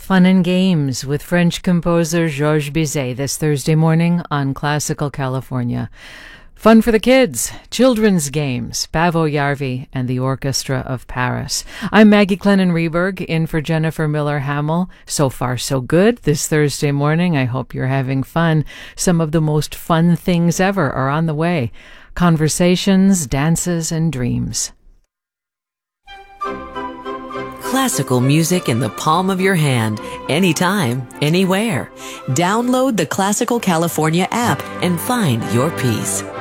Fun and games with French composer Georges Bizet this Thursday morning on Classical California. Fun for the kids, children's games, Paavo Järvi and the Orchestra of Paris. I'm Maggie Clennon-Reberg, in for Jennifer Miller-Hamill. So far, so good this Thursday morning. I hope you're having fun. Some of the most fun things ever are on the way. Conversations, dances, and dreams. Classical music in the palm of your hand, anytime, anywhere. Download the Classical California app and find your peace.